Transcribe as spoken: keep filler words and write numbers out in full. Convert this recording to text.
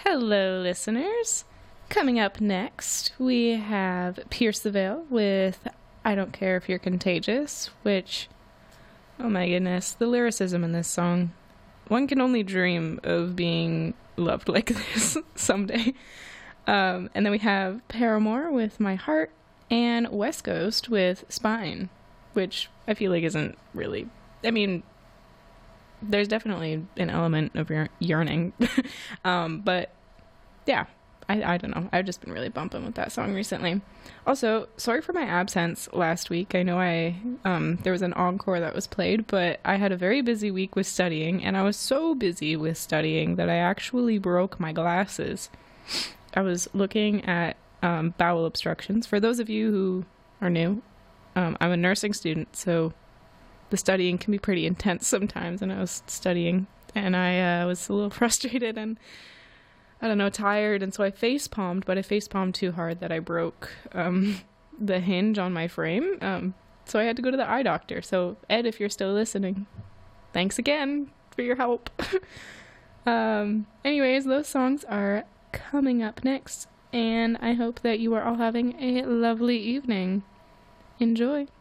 Hello, listeners. Coming up next, we have Pierce the Veil with I Don't Care If You're Contagious, which, oh my goodness, the lyricism in this song. One can only dream of being loved like this someday. Um, and then we have Paramore with My Heart and West Coast with Spine, which I feel like isn't really, I mean, there's definitely an element of yearn- yearning. um, but yeah, I, I don't know. I've just been really bumping with that song recently. Also, sorry for my absence last week. I know I um, there was an encore that was played, but I had a very busy week with studying, and I was so busy with studying that I actually broke my glasses. I was looking at um, bowel obstructions. For those of you who are new, um, I'm a nursing student, so the studying can be pretty intense sometimes, and I was studying, and I uh, was a little frustrated and, I don't know, tired, and so I face palmed, but I face palmed too hard that I broke um, the hinge on my frame, um, so I had to go to the eye doctor. So, Ed, if you're still listening, thanks again for your help. um, anyways, those songs are coming up next, and I hope that you are all having a lovely evening. Enjoy.